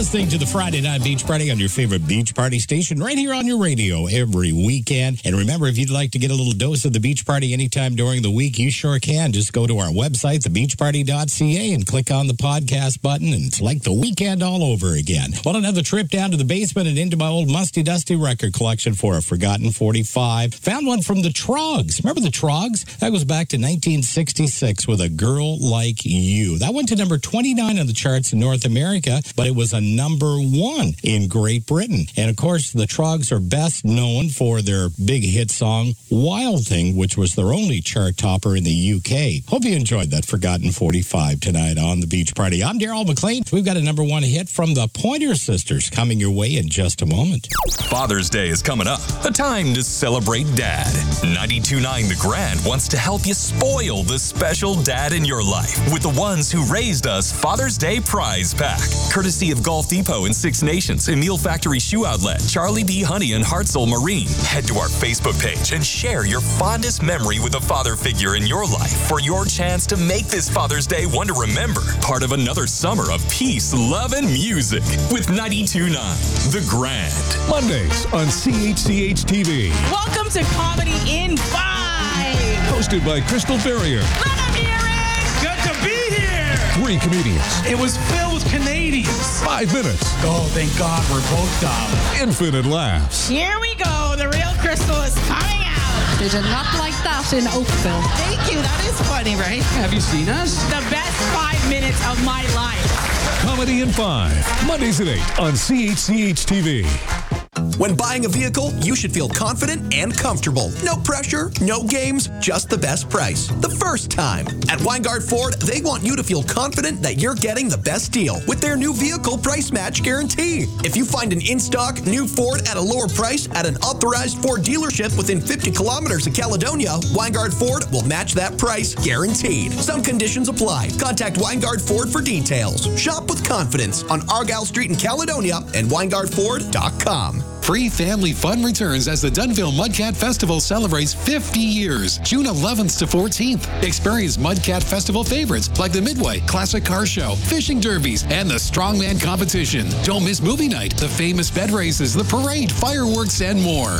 listening to the Friday Night Beach Party on your favorite beach party station right here on your radio every weekend. And remember, if you'd like to get a little dose of the beach party anytime during the week, you sure can. Just go to our website, thebeachparty.ca, and click on the podcast button, and it's like the weekend all over again. Well, another trip down to the basement and into my old musty dusty record collection for a forgotten 45. Found one from the Trogs. Remember the Trogs? That goes back to 1966 with A Girl Like You. That went to number 29 on the charts in North America, but it was a number 1 in Great Britain. And of course, the Trogs are best known for their big hit song, Wild Thing, which was their only chart topper in the UK. Hope you enjoyed that forgotten 45 tonight on the Beach Party. I'm Daryl McLean. We've got a number 1 hit from the Pointer Sisters coming your way in just a moment. Father's Day is coming up. A time to celebrate Dad. 92.9 The Grand wants to help you spoil the special dad in your life with the ones who raised us Father's Day Prize Pack. Courtesy of Golf Depot and Six Nations, Emile Factory Shoe Outlet, Charlie B. Honey, and Hartzell Marine. Head to our Facebook page and share your fondest memory with a father figure in your life for your chance to make this Father's Day one to remember. Part of another summer of peace, love, and music with 92.9 The Grand. Mondays on CHCH-TV. Welcome to Comedy in 5. Hosted by Crystal Ferrier. Let them hear it. Good to be here. 3 comedians. It was filled with Canadians. 5 minutes. Oh, thank God we're both dumb. Infinite laughs. Here we go. The real Crystal is coming out. They did not like that in Oakville. Thank you. That is funny, right? Have you seen us? The best 5 minutes of my life. Comedy in 5. Mondays at 8 on CHCH-TV. When buying a vehicle, you should feel confident and comfortable. No pressure, no games, just the best price. The first time. At Weingart Ford, they want you to feel confident that you're getting the best deal with their new vehicle price match guarantee. If you find an in-stock new Ford at a lower price at an authorized Ford dealership within 50 kilometers of Caledonia, Weingart Ford will match that price guaranteed. Some conditions apply. Contact Weingart Ford for details. Shop with confidence on Argyle Street in Caledonia and WeingartFord.com. Free family fun returns as the Dunville Mudcat Festival celebrates 50 years, June 11th to 14th. Experience Mudcat Festival favorites like the Midway Classic Car Show, fishing derbies, and the Strongman Competition. Don't miss movie night, the famous bed races, the parade, fireworks, and more.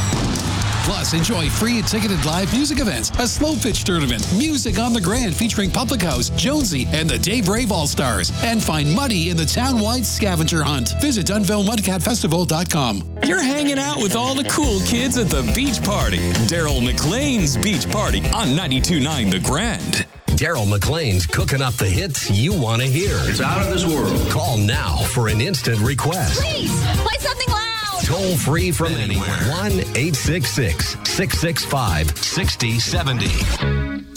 Plus, enjoy free ticketed live music events, a slow pitch tournament, music on the Grand featuring Public House, Jonesy, and the Dave Brave All-Stars. And find Muddy in the town-wide scavenger hunt. Visit DunvilleMudcatFestival.com. You're hanging out with all the cool kids at the Beach Party. Daryl McLean's Beach Party on 92.9 The Grand. Daryl McLean's cooking up the hits you want to hear. It's out of this world. Call now for an instant request. Please, play something loud. Toll free from anywhere. 1-866-665-6070.